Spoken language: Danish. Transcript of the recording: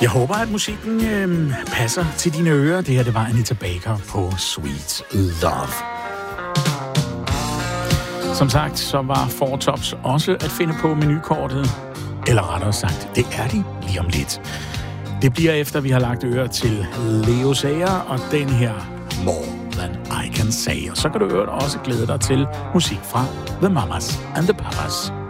Jeg håber, at musikken passer til dine ører. Det her, det var Anita Baker på Sweet Love. Som sagt, så var Four Tops også at finde på menukortet. Eller rettere sagt, det er de lige om lidt. Det bliver efter, vi har lagt øre til Leo Sayer og den her More Than I Can Say. Og så kan du også glæde dig til musik fra The Mamas and the Papas.